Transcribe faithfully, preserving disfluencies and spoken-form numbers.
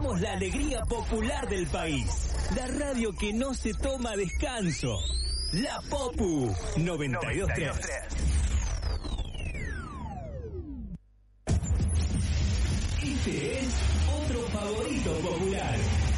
Somos la alegría popular del país. La radio que no se toma descanso. La Popu noventa y dos punto tres. Este es otro favorito popular.